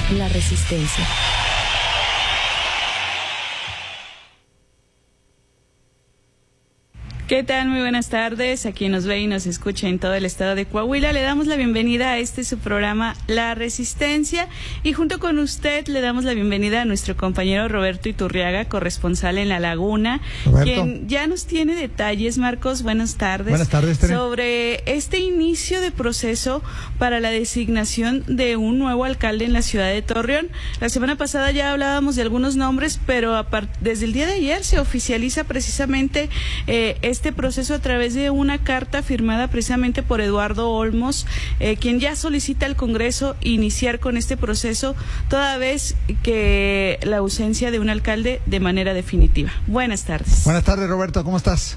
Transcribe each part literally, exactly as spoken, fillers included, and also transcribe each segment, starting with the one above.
La Resistencia. ¿Qué tal? Muy buenas tardes. A quien nos ve y nos escucha en todo el estado de Coahuila, le damos la bienvenida a este su programa La Resistencia, y junto con usted le damos la bienvenida a nuestro compañero Roberto Iturriaga, corresponsal en La Laguna, Roberto, quien ya nos tiene detalles. Marcos, buenas tardes. Buenas tardes, Tere. Sobre este inicio de proceso para la designación de un nuevo alcalde en la ciudad de Torreón. La semana pasada ya hablábamos de algunos nombres, pero a part- desde el día de ayer se oficializa precisamente eh, este este proceso a través de una carta firmada precisamente por Eduardo Olmos, eh, quien ya solicita al Congreso iniciar con este proceso, toda vez que la ausencia de un alcalde de manera definitiva. Buenas tardes. Buenas tardes, Roberto, ¿cómo estás?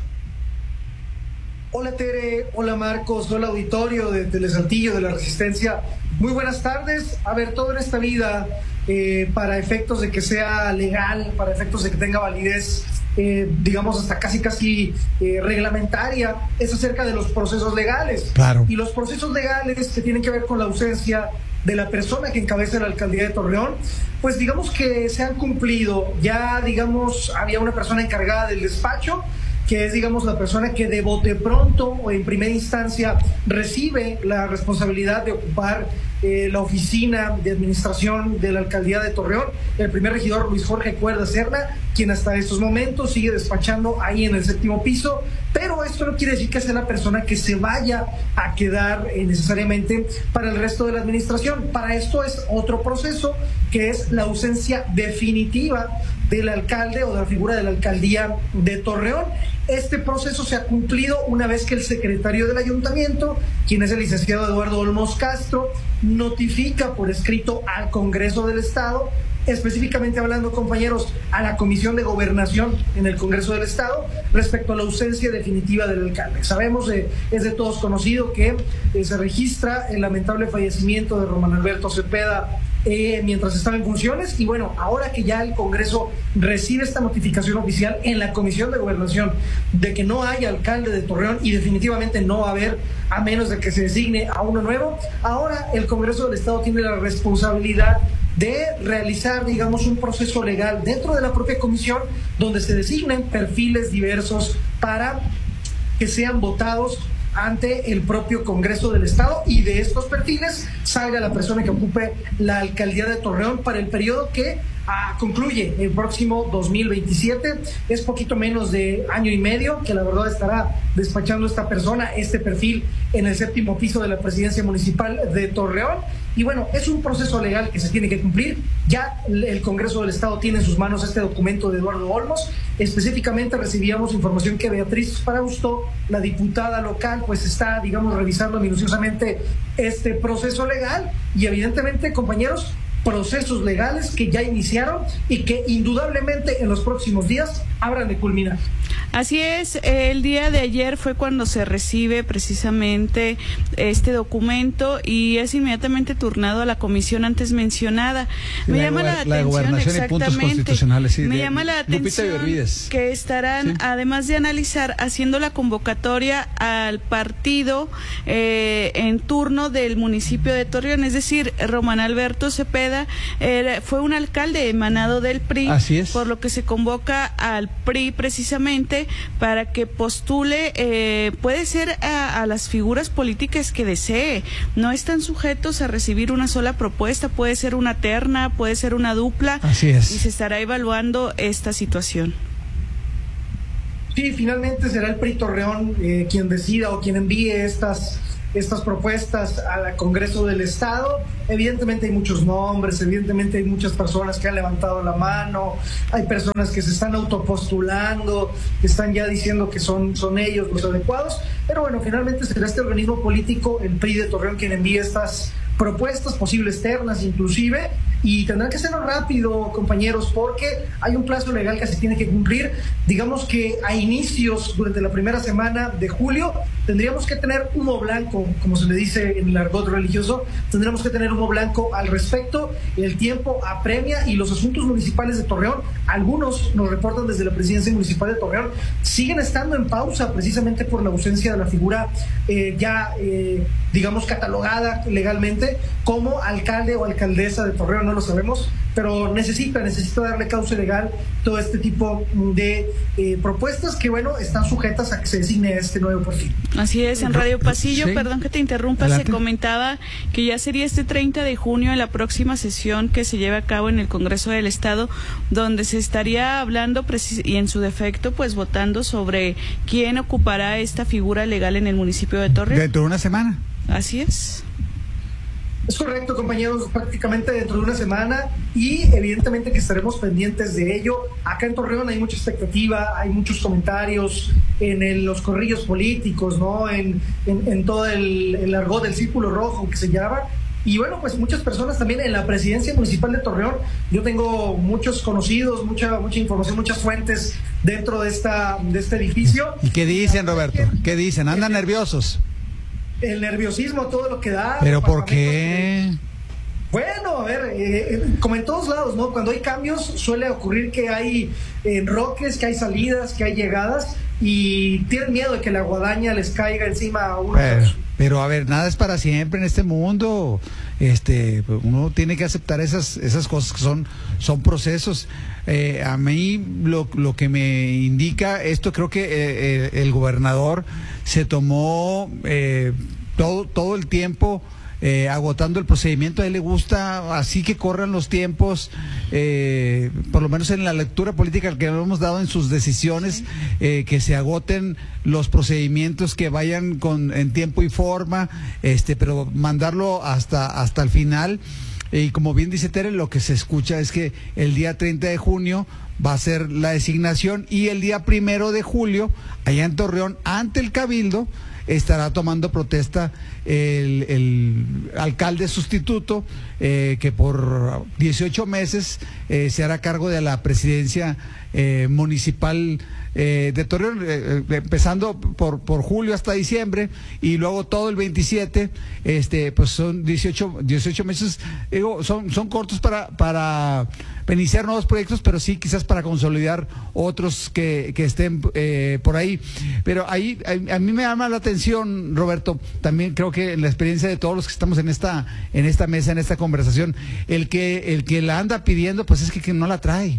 Hola Tere, hola Marcos, hola auditorio de Telesaltillo de La Resistencia. Muy buenas tardes. A ver, todo en esta vida, eh, para efectos de que sea legal, para efectos de que tenga validez, Eh, digamos hasta casi casi eh, reglamentaria, es acerca de los procesos legales. Claro. Y los procesos legales que tienen que ver con la ausencia de la persona que encabeza la alcaldía de Torreón, pues digamos que se han cumplido. Ya digamos había una persona encargada del despacho, que es digamos la persona que de bote pronto o en primera instancia recibe la responsabilidad de ocupar eh, la oficina de administración de la alcaldía de Torreón, el primer regidor Luis Jorge Cuerda Serna, quien hasta estos momentos sigue despachando ahí en el séptimo piso. Pero esto no quiere decir que sea la persona que se vaya a quedar eh, necesariamente para el resto de la administración. Para esto es otro proceso, que es la ausencia definitiva del alcalde o de la figura de la alcaldía de Torreón. Este proceso se ha cumplido una vez que el secretario del ayuntamiento, quien es el licenciado Eduardo Olmos Castro, notifica por escrito al Congreso del Estado, específicamente hablando, compañeros, a la Comisión de Gobernación en el Congreso del Estado, respecto a la ausencia definitiva del alcalde. Sabemos, eh, es de todos conocido que eh, se registra el lamentable fallecimiento de Román Alberto Cepeda eh, mientras estaba en funciones, y bueno, ahora que ya el Congreso recibe esta notificación oficial en la Comisión de Gobernación de que no hay alcalde de Torreón, y definitivamente no va a haber a menos de que se designe a uno nuevo, ahora el Congreso del Estado tiene la responsabilidad de realizar, digamos, un proceso legal dentro de la propia comisión, donde se designen perfiles diversos para que sean votados ante el propio Congreso del Estado, y de estos perfiles salga la persona que ocupe la alcaldía de Torreón para el periodo que ah, concluye el próximo dos mil veintisiete. Es poquito menos de año y medio que la verdad estará despachando esta persona, este perfil, en el séptimo piso de la presidencia municipal de Torreón. Y bueno, es un proceso legal que se tiene que cumplir. Ya el Congreso del Estado tiene en sus manos este documento de Eduardo Olmos. Específicamente recibíamos información que Beatriz Frausto, la diputada local, pues está, digamos, revisando minuciosamente este proceso legal, y evidentemente, compañeros, procesos legales que ya iniciaron y que indudablemente en los próximos días habrán de culminar. Así es, el día de ayer fue cuando se recibe precisamente este documento y es inmediatamente turnado a la comisión antes mencionada. Me la llama la, la atención, exactamente, sí, me de, llama la atención que estarán, sí, además de analizar, haciendo la convocatoria al partido eh, en turno del municipio de Torreón, es decir, Román Alberto Cepeda eh, fue un alcalde emanado del P R I, así es, por lo que se convoca al P R I precisamente para que postule, eh, puede ser a, a las figuras políticas que desee. No están sujetos a recibir una sola propuesta, puede ser una terna, puede ser una dupla. Así es. Y se estará evaluando esta situación. Sí, finalmente será el P R I Torreón eh, quien decida o quien envíe estas estas propuestas al Congreso del Estado. Evidentemente hay muchos nombres, evidentemente hay muchas personas que han levantado la mano, hay personas que se están autopostulando, que están ya diciendo que son, son ellos los adecuados, pero bueno, finalmente será este organismo político, el P R I de Torreón, quien envíe estas propuestas, posibles ternas inclusive, y tendrán que hacerlo rápido, compañeros, porque hay un plazo legal que se tiene que cumplir. Digamos que a inicios, durante la primera semana de julio, tendríamos que tener humo blanco, como se le dice en el argot religioso, tendríamos que tener humo blanco al respecto. El tiempo apremia y los asuntos municipales de Torreón, algunos nos reportan desde la presidencia municipal de Torreón, siguen estando en pausa precisamente por la ausencia de la figura eh, ya, eh, digamos, catalogada legalmente como alcalde o alcaldesa de Torreón, no lo sabemos, pero necesita, necesita darle cauce legal todo este tipo de eh, propuestas que, bueno, están sujetas a que se designe este nuevo perfil. Así es, en Radio Pasillo, sí. Perdón que te interrumpa, Adelante. Se comentaba que ya sería este treinta de junio en la próxima sesión que se lleve a cabo en el Congreso del Estado, donde se estaría hablando y en su defecto, pues votando sobre quién ocupará esta figura legal en el municipio de Torreón. Dentro de una semana. Así es. Es correcto, compañeros, prácticamente dentro de una semana y evidentemente que estaremos pendientes de ello. Acá en Torreón hay mucha expectativa, hay muchos comentarios en el, los corrillos políticos, ¿no? En, en, en todo el, el argot del círculo rojo que se llama. Y bueno, pues muchas personas también en la presidencia municipal de Torreón. Yo tengo muchos conocidos, mucha mucha información, muchas fuentes dentro de esta de este edificio. ¿Y qué dicen, Roberto? ¿Qué dicen? ¿Andan nerviosos? El nerviosismo, todo lo que da. ¿Pero por qué? Que, bueno, a ver, eh, como en todos lados, ¿no? Cuando hay cambios suele ocurrir que hay enroques, que hay salidas, que hay llegadas y tienen miedo de que la guadaña les caiga encima a uno. Pero, pero a ver, nada es para siempre en este mundo. Este, uno tiene que aceptar esas esas cosas que son son procesos. Eh, a mí lo, lo que me indica esto, creo que eh, el gobernador se tomó eh, todo todo el tiempo eh, agotando el procedimiento. A él le gusta así que corran los tiempos, eh, por lo menos en la lectura política que hemos dado en sus decisiones, eh, que se agoten los procedimientos, que vayan con en tiempo y forma, este, pero mandarlo hasta hasta el final. Y como bien dice Tere, lo que se escucha es que el día treinta de junio va a ser la designación y el día primero de julio, allá en Torreón, ante el Cabildo, estará tomando protesta el, el alcalde sustituto, eh, que por dieciocho meses eh, se hará cargo de la presidencia eh, municipal eh, de Torreón, eh, empezando por por julio hasta diciembre y luego todo el veintisiete. Este, pues son dieciocho meses, digo, son son cortos para para iniciar nuevos proyectos, pero sí quizás para consolidar otros que, que estén eh, por ahí. Pero ahí a, a mí me llama la atención, Roberto, también creo que en la experiencia de todos los que estamos en esta en esta mesa, en esta conversación, el que el que la anda pidiendo, pues es que, que no la trae.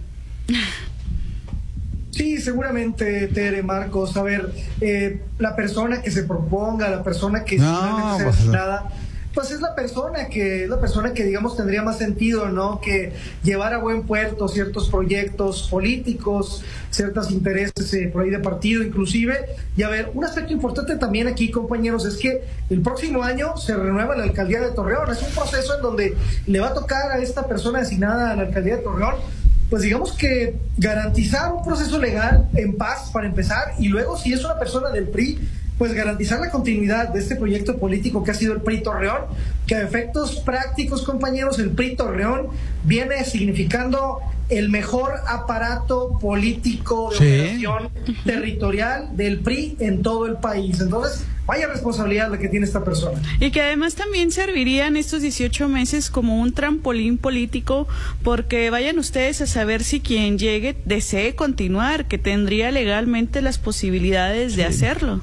Sí, seguramente, Tere, Marcos. A ver, eh, la persona que se proponga, la persona que no, finalmente sea designada, pues es la persona que, es la persona que digamos tendría más sentido, ¿no? Que llevar a buen puerto ciertos proyectos políticos, ciertos intereses eh, por ahí de partido inclusive. Y a ver, un aspecto importante también aquí, compañeros, es que el próximo año se renueva la alcaldía de Torreón. Es un proceso en donde le va a tocar a esta persona designada a la alcaldía de Torreón, pues digamos que garantizar un proceso legal en paz para empezar, y luego si es una persona del P R I, pues garantizar la continuidad de este proyecto político que ha sido el P R I Torreón, que a efectos prácticos, compañeros, el P R I Torreón viene significando el mejor aparato político de sí. operación territorial del P R I en todo el país. Entonces, vaya responsabilidad la que tiene esta persona. Y que además también servirían estos dieciocho meses como un trampolín político, porque vayan ustedes a saber si quien llegue desee continuar, que tendría legalmente las posibilidades sí. de hacerlo.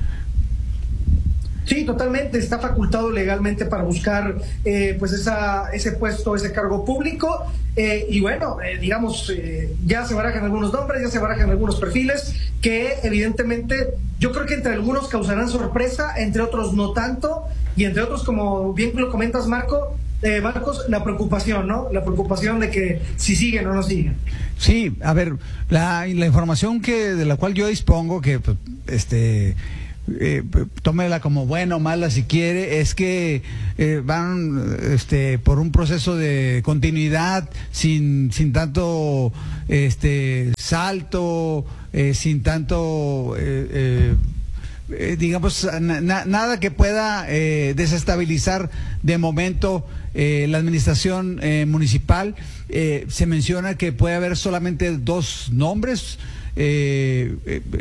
Sí, totalmente, está facultado legalmente para buscar eh, pues esa ese puesto, ese cargo público, eh, y bueno, eh, digamos, eh, ya se barajan algunos nombres, ya se barajan algunos perfiles que evidentemente yo creo que entre algunos causarán sorpresa, entre otros no tanto, y entre otros, como bien lo comentas, Marco, eh, Marcos, la preocupación, ¿no? La preocupación de que si siguen o no siguen. Sí, a ver, la, la información que de la cual yo dispongo, que este... Eh, tómela como buena o mala si quiere, es que eh, van este por un proceso de continuidad sin sin tanto este salto, eh, sin tanto eh, eh, eh, digamos na, nada que pueda eh, desestabilizar de momento eh, la administración eh, municipal. Eh, se menciona que puede haber solamente dos nombres, eh, eh,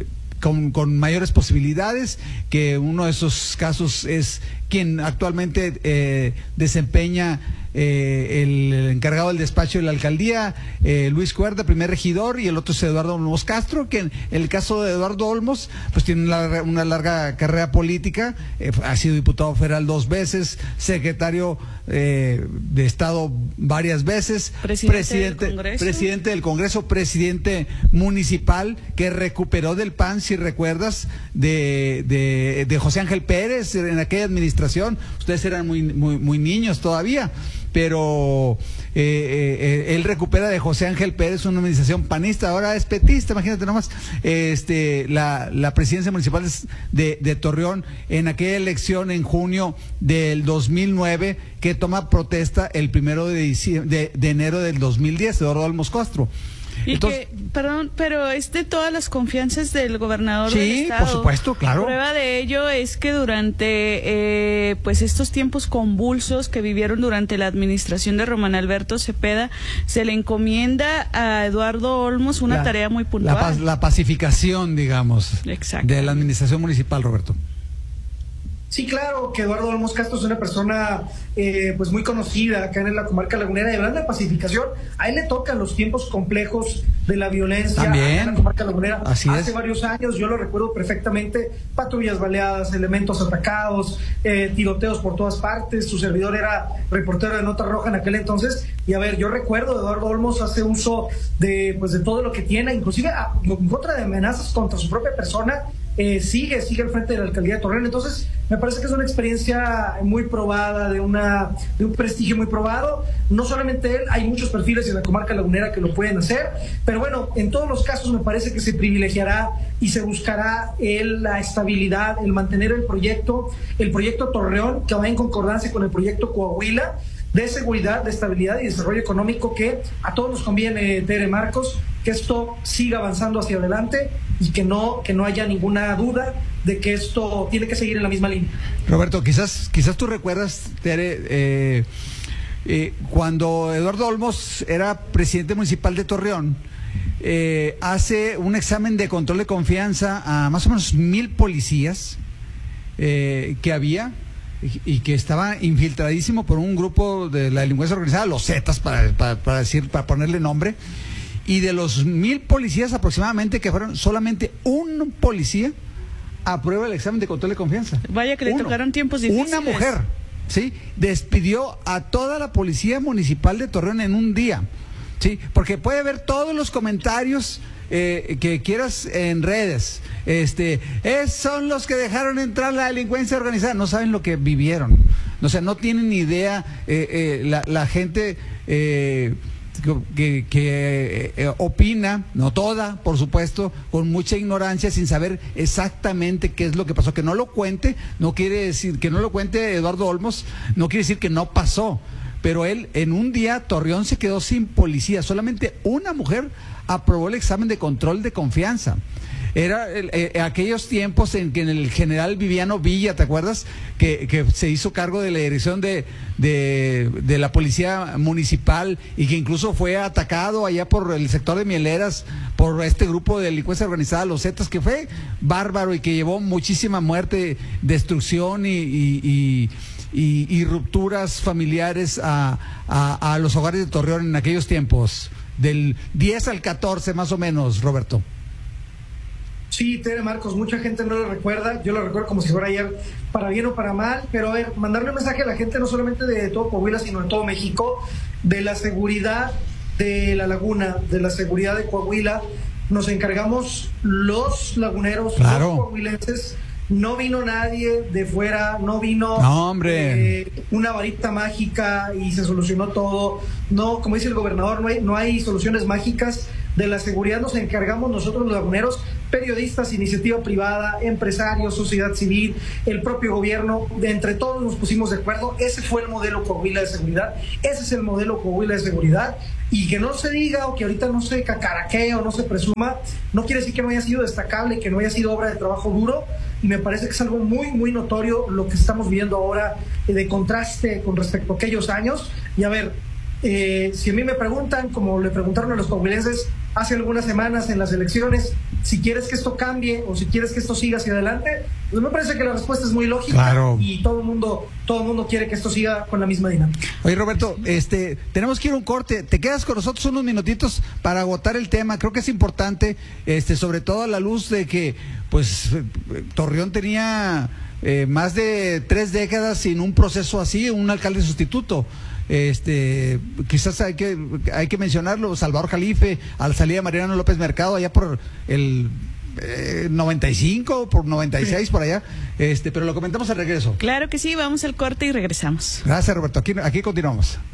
con, con mayores posibilidades, que uno de esos casos es quien actualmente eh, desempeña eh, el, el encargado del despacho de la alcaldía, eh, Luis Cuerda, primer regidor, y el otro es Eduardo Olmos Castro, que en el caso de Eduardo Olmos, pues tiene una, una larga carrera política, eh, ha sido diputado federal dos veces, secretario eh, de Estado varias veces, presidente, presidente, del Congreso. presidente del Congreso, presidente municipal, que recuperó del P A N, si recuerdas, de, de, de José Ángel Pérez en aquella administración. Ustedes eran muy, muy, muy niños todavía, pero eh, eh, él recupera de José Ángel Pérez una administración panista, ahora es petista, imagínate nomás, este, la, la presidencia municipal de, de Torreón en aquella elección en junio del dos mil nueve, que toma protesta el primero de, de, de enero del dos mil diez, Eduardo Olmos Castro. Y Entonces, que, perdón, pero es de todas las confianzas del gobernador sí, del estado. por supuesto, claro. Prueba de ello es que durante eh, pues estos tiempos convulsos que vivieron durante la administración de Román Alberto Cepeda, se le encomienda a Eduardo Olmos una la, tarea muy puntual. La, la pacificación, digamos, de la administración municipal, Roberto. Sí, claro, que Eduardo Olmos Castro es una persona eh, pues muy conocida acá en la comarca lagunera, y hablando de pacificación, a él le tocan los tiempos complejos de la violencia. También, acá en la comarca lagunera. Así Hace es. varios años, yo lo recuerdo perfectamente, patrullas baleadas, elementos atacados, eh, tiroteos por todas partes. Su servidor era reportero de Nota Roja en aquel entonces, y a ver, yo recuerdo, Eduardo Olmos hace uso de pues de todo lo que tiene, inclusive a, en contra de amenazas contra su propia persona. Eh, sigue, sigue al frente de la alcaldía de Torreón. Entonces me parece que es una experiencia muy probada, de una de un prestigio muy probado. No solamente él, hay muchos perfiles en la comarca lagunera que lo pueden hacer, pero bueno, en todos los casos me parece que se privilegiará y se buscará el, la estabilidad, el mantener el proyecto, el proyecto Torreón, que va en concordancia con el proyecto Coahuila, de seguridad, de estabilidad y desarrollo económico, que a todos nos conviene, Tere, Marcos, que esto siga avanzando hacia adelante y que no, que no haya ninguna duda de que esto tiene que seguir en la misma línea. Roberto, quizás, quizás tú recuerdas, Tere, eh, eh, cuando Eduardo Olmos era presidente municipal de Torreón, eh, hace un examen de control de confianza a más o menos mil policías eh, que había, y que estaba infiltradísimo por un grupo de la delincuencia organizada, los Zetas, para, para, para decir, para ponerle nombre, y de los mil policías aproximadamente que fueron, solamente un policía aprueba el examen de control de confianza. Vaya que le Uno. tocaron tiempos difíciles. Una mujer, ¿sí? Despidió a toda la policía municipal de Torreón en un día, ¿sí? Porque puede ver todos los comentarios Eh, que quieras en redes, este, es, son los que dejaron entrar la delincuencia organizada. No saben lo que vivieron, o sea, no tienen ni idea. eh, eh, la, la gente eh, que, que eh, opina, no toda, por supuesto, con mucha ignorancia, sin saber exactamente qué es lo que pasó. Que no lo cuente, no quiere decir, que no lo cuente Eduardo Olmos, no quiere decir que no pasó. Pero él, en un día, Torreón se quedó sin policía. Solamente una mujer aprobó el examen de control de confianza. Era eh, eh, aquellos tiempos en que en el general Viviano Villa, ¿te acuerdas? Que, que se hizo cargo de la dirección de, de, de la policía municipal, y que incluso fue atacado allá por el sector de Mieleras por este grupo de delincuencia organizada, los Zetas, que fue bárbaro y que llevó muchísima muerte, destrucción y... y, y Y, y rupturas familiares a, a, a los hogares de Torreón en aquellos tiempos, del diez al catorce más o menos, Roberto. Sí, Tere, Marcos, mucha gente no lo recuerda, yo lo recuerdo como si fuera ayer, para bien o para mal, pero a ver, mandarle un mensaje a la gente, no solamente de todo Coahuila, sino de todo México, de la seguridad de la laguna, de la seguridad de Coahuila. Nos encargamos los laguneros, claro, los coahuilenses. No vino nadie de fuera, no vino no, hombre. Eh, una varita mágica y se solucionó todo. No, como dice el gobernador, no hay, no hay soluciones mágicas. De la seguridad nos encargamos nosotros los laguneros, periodistas, iniciativa privada, empresarios, sociedad civil, el propio gobierno. De entre todos nos pusimos de acuerdo. Ese fue el modelo Coahuila de seguridad. Ese es el modelo Coahuila de seguridad. Y que no se diga, o que ahorita no se cacaraquee o no se presuma, no quiere decir que no haya sido destacable, que no haya sido obra de trabajo duro. Y me parece que es algo muy, muy notorio lo que estamos viviendo ahora, eh, de contraste con respecto a aquellos años. Y a ver, eh, si a mí me preguntan, como le preguntaron a los coahuilenses hace algunas semanas en las elecciones, si quieres que esto cambie o si quieres que esto siga hacia adelante, pues me parece que la respuesta es muy lógica. Claro. Y todo el mundo, todo el mundo quiere que esto siga con la misma dinámica. Oye, Roberto, este, tenemos que ir a un corte. Te quedas con nosotros unos minutitos para agotar el tema. Creo que es importante, este, sobre todo a la luz de que, pues, Torreón tenía eh, más de tres décadas sin un proceso así, un alcalde sustituto. Este, quizás hay que hay que mencionarlo, Salvador Jalife, a la salida de Mariano López Mercado, allá por el eh, noventa y cinco, por noventa y seis, por allá, este, pero lo comentamos al regreso. Claro que sí, vamos al corte y regresamos. Gracias, Roberto, aquí, aquí continuamos.